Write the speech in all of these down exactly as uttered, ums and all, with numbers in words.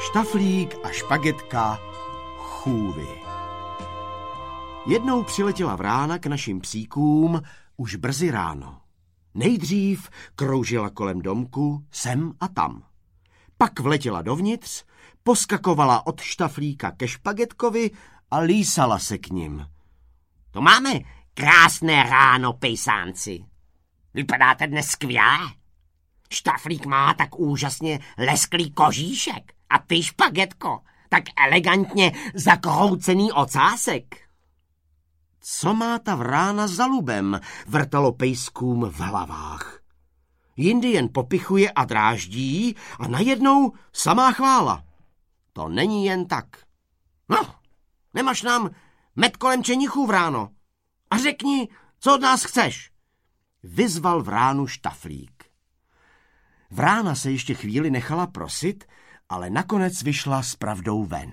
Štaflík a Špagetka chůvy. Jednou přiletěla vrána k našim psíkům už brzy ráno. Nejdřív kroužila kolem domku sem a tam. Pak vletěla dovnitř, poskakovala od Štaflíka ke Špagetkovi a lísala se k nim. To máme krásné ráno, pejsánci. Vypadáte dnes skvěle. Štaflík má tak úžasně lesklý kožíšek a ty, Špagetko, tak elegantně zakroucený ocásek. Co má ta vrána za lubem, vrtalo pejskům v hlavách. Jindy jen popichuje a dráždí a najednou samá chvála. To není jen tak. No, nemáš nám met kolem čenichů, vráno. A řekni, co od nás chceš. Vyzval vránu Štaflík. Vrána se ještě chvíli nechala prosit, ale nakonec vyšla s pravdou ven.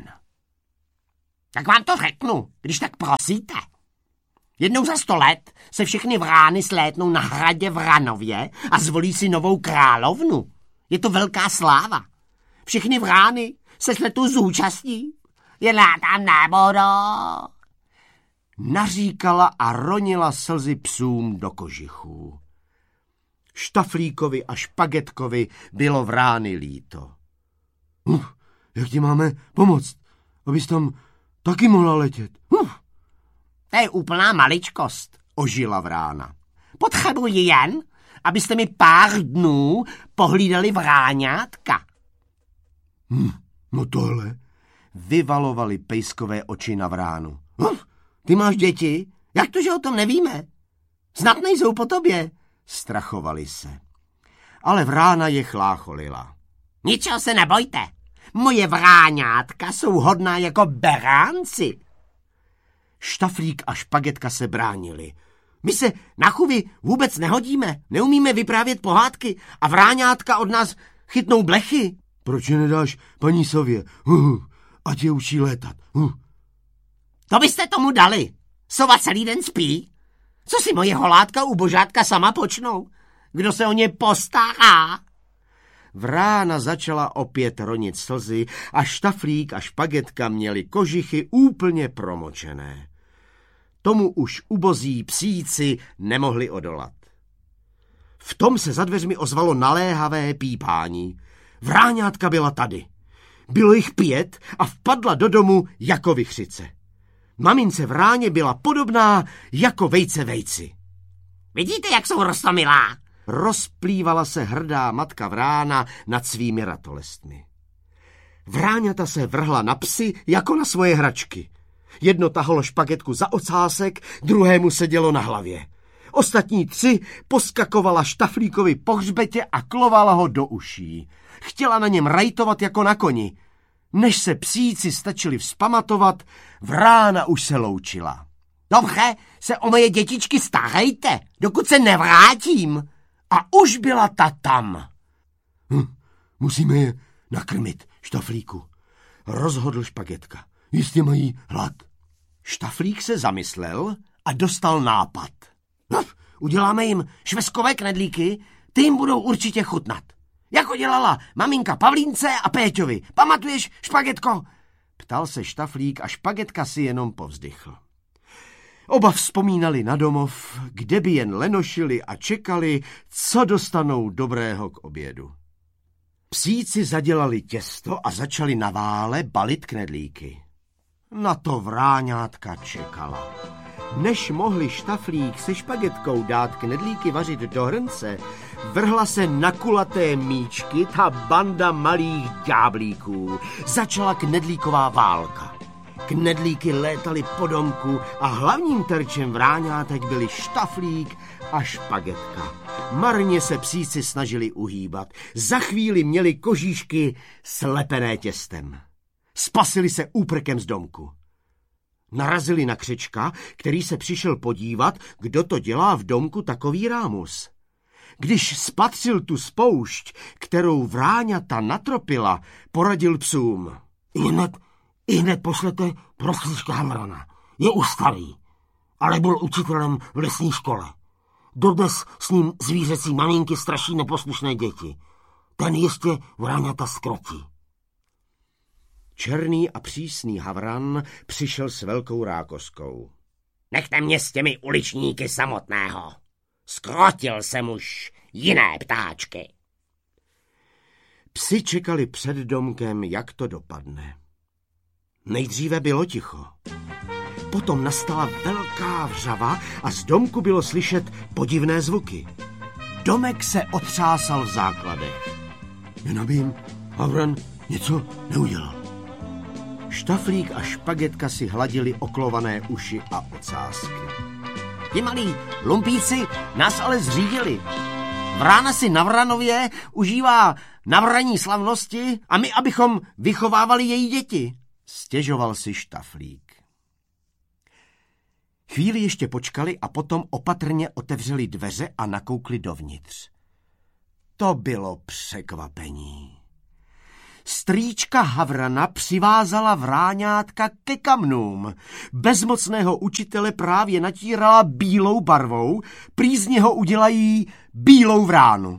Tak vám to řeknu, když tak prosíte. Jednou za sto let se všechny vrány slétnou na hradě v Ranově a zvolí si novou královnu. Je to velká sláva. Všechny vrány se sletu zúčastní, jen já tam nebudu. Naříkala a ronila slzy psům do kožichů. Štaflíkovi a Špagetkovi bylo vrány líto. Uf, jak ti máme pomoct, abys tam taky mohla letět? Uf. To je úplná maličkost, ožila vrána. Potřebuji jen, abyste mi pár dnů pohlídali vráňátka. Hm, no tohle, vyvalovali pejskové oči na vránu. Uf, ty máš děti? Jak to, že o tom nevíme? Snad nejsou po tobě. Strachovali se. Ale vrána je chlácholila. Ničeho se nebojte. Moje vráňátka jsou hodná jako beránci. Štaflík a Špagetka se bránili. My se na chůvy vůbec nehodíme, neumíme vyprávět pohádky a vráňátka od nás chytnou blechy. Proč je nedáš paní sově? Uh, ať je učí létat. Uh. To byste tomu dali. Sova celý den spí. Co si moje holátka ubožátka sama počnou? Kdo se o ně postará? Vrána začala opět ronit slzy a Štaflík a Špagetka měli kožichy úplně promočené. Tomu už ubozí psíci nemohli odolat. V tom se za dveřmi ozvalo naléhavé pípání. Vráňátka byla tady. Bylo jich pět a vpadla do domu jako vichřice. Mamince vráně byla podobná jako vejce vejci. Vidíte, jak jsou roztomilá? Rozplývala se hrdá matka vrána nad svými ratolestmi. Vráňata se vrhla na psy jako na svoje hračky. Jedno tahalo Špagetku za ocásek, druhému sedělo na hlavě. Ostatní tři poskakovala Štaflíkovi po hřbetě a klovala ho do uší. Chtěla na něm rajtovat jako na koni. Než se psíci stačili vzpamatovat, vrána už se loučila. Dobře, se o moje dětičky starejte, dokud se nevrátím. A už byla ta tam. Hm, musíme je nakrmit, Štaflíku, rozhodl Špagetka. Jistě mají hlad. Štaflík se zamyslel a dostal nápad. Hm, uděláme jim švestkové knedlíky, ty jim budou určitě chutnat. Jako dělala maminka Pavlínce a Péťovi. Pamatuješ, Špagetko? Ptal se Štaflík a Špagetka si jenom povzdychl. Oba vzpomínali na domov, kde by jen lenošili a čekali, co dostanou dobrého k obědu. Psíci zadělali těsto a začali na vále balit knedlíky. Na to vráňátka čekala. Než mohli Štaflík se Špagetkou dát knedlíky vařit do hrnce, vrhla se na kulaté míčky ta banda malých ďáblíků. Začala knedlíková válka. Knedlíky létaly po domku a hlavním terčem vráňátek byli Štaflík a Špagetka. Marně se psíci snažili uhýbat. Za chvíli měli kožíšky slepené těstem. Spasili se úprkem z domku. Narazili na Křečka, který se přišel podívat, kdo to dělá v domku takový rámus. Když spatřil tu spoušť, kterou vráňata natropila, poradil psům. Ihned, ihned pošlete prostříčka Hamrana. Je už starý, ale byl učitelem v lesní škole. Dodnes s ním zvířecí maminky straší neposlušné děti. Ten ještě vráňata zkrotí. Černý a přísný havran přišel s velkou rákoskou. Nechte mě s těmi uličníky samotného. Skrotil jsem už jiné ptáčky. Psi čekali před domkem, jak to dopadne. Nejdříve bylo ticho. Potom nastala velká vřava a z domku bylo slyšet podivné zvuky. Domek se otřásal v základech. Jen aby jim havran něco neudělal. Štaflík a Špagetka si hladili oklované uši a ocásky. Ti malí lumpíci nás ale zřídili. Vrána si na Vranově užívá navraní slavnosti a my, abychom vychovávali její děti. Stěžoval si Štaflík. Chvíli ještě počkali a potom opatrně otevřeli dveře a nakoukli dovnitř. To bylo překvapení. Strýčka Havrana přivázala vráňátka ke kamnům. Bezmocného učitele právě natírala bílou barvou, prý z něho udělají bílou vránu.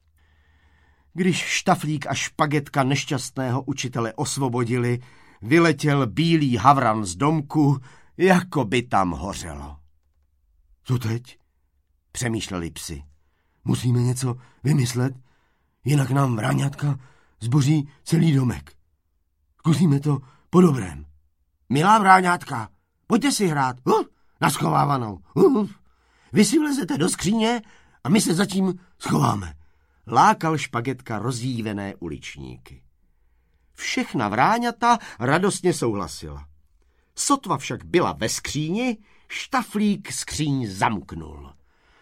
Když Štaflík a Špagetka nešťastného učitele osvobodili, vyletěl bílý havran z domku, jako by tam hořelo. Co teď? Přemýšleli psi. Musíme něco vymyslet, jinak nám vráňátka zboří celý domek. Zkusíme to po dobrém. Milá vráňátka, pojďte si hrát. Uh, naschovávanou. Uh, vy si vlezete do skříně a my se zatím schováme. Lákal Špagetka rozdívené uličníky. Všechna vráňata radostně souhlasila. Sotva však byla ve skříni, Štaflík skříň zamknul.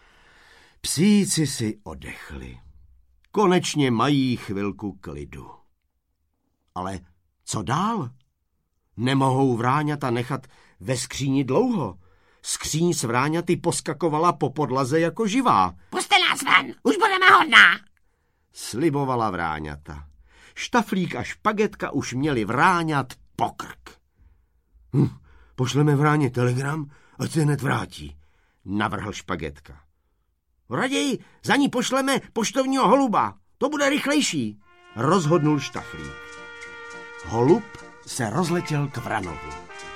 Psíci si odechli. Konečně mají chvilku klidu. Ale co dál? Nemohou vráňata nechat ve skříni dlouho. Skříň s vráňaty poskakovala po podlaze jako živá. Puste nás ven, už budeme hodná, slibovala vráňata. Štaflík a Špagetka už měli vráňat po krk. Hm, pošleme vráně telegram, ať se hned vrátí, navrhl Špagetka. Raději za ní pošleme poštovního holuba, to bude rychlejší, rozhodnul Štaflík. Holub se rozletěl k Vranovi.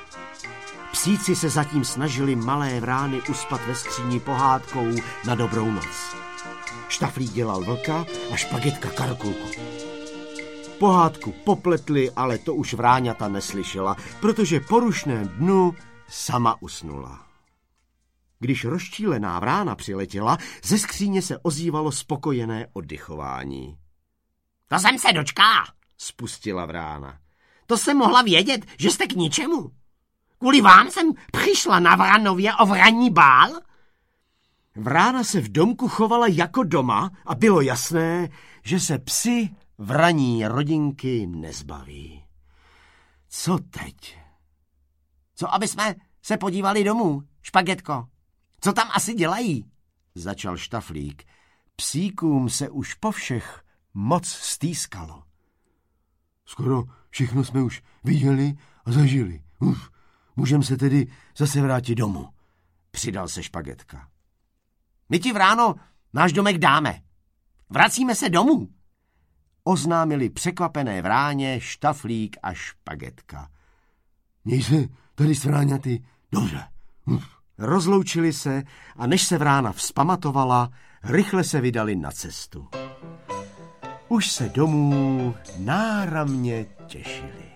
Psíci se zatím snažili malé vrány uspat ve skříni pohádkou na dobrou noc. Štaflík dělal vlka a Špagetka karkulku. Pohádku popletli, ale to už vráňata neslyšela, protože po rušném dnu sama usnula. Když rozčílená vrána přiletěla, ze skříně se ozývalo spokojené oddychování. To jsem se dočká, spustila vrána. To jsem mohla vědět, že jste k ničemu. Kvůli vám jsem přišla na Vranově o vranní bál. Vrána se v domku chovala jako doma a bylo jasné, že se psi vraní rodinky nezbaví. Co teď? Co, aby jsme se podívali domů, Špagetko? Co tam asi dělají? Začal Štaflík. Psíkům se už po všech moc stýskalo. Skoro všechno jsme už viděli a zažili. Uf, můžeme se tedy zase vrátit domů, přidal se Špagetka. My ti, Vráno, náš domek dáme. Vracíme se domů, oznámili překvapené vráně Štaflík a Špagetka. Měj se tady s vráňaty dobře. Uf. Rozloučili se a než se vrána vzpamatovala, rychle se vydali na cestu. Už se domů náramně těšili.